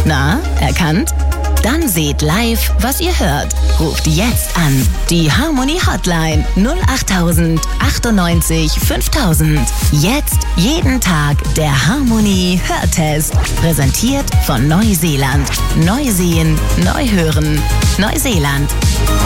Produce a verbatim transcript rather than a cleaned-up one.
Na, erkannt? Dann seht live, was ihr hört. Ruft jetzt an. Die Harmony Hotline null achttausend achtundneunzig fünftausend. Jetzt jeden Tag der Harmony Hörtest. Präsentiert von Neuseeland. Neu sehen, neu hören. Neuseeland.